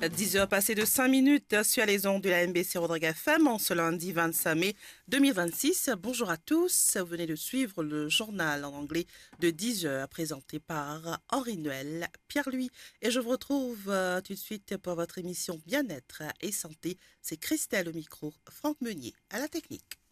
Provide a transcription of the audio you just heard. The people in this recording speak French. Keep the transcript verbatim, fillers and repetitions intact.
dix heures passées de cinq minutes sur les ondes de la M B C Rodrigue F M en ce lundi vingt-cinq mai deux mille vingt-six. Bonjour à tous, vous venez de suivre le journal en anglais de dix heures présenté par Henri-Noël Pierre-Louis. Et je vous retrouve euh, tout de suite pour votre émission Bien-être et Santé. C'est Christelle au micro, Franck Meunier à la technique.